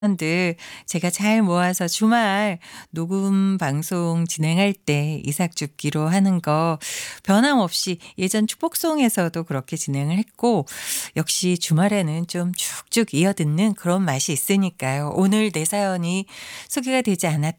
들 제가 잘 모아서 주말 녹음 방송 진행할 때 이삭줍기로 하는 거 변함없이 예전 축복송에서도 그렇게 진행을 했고 역시 주말에는 좀 쭉쭉 이어듣는 그런 맛이 있으니까요. 오늘 내 사연이 소개가 되지 않았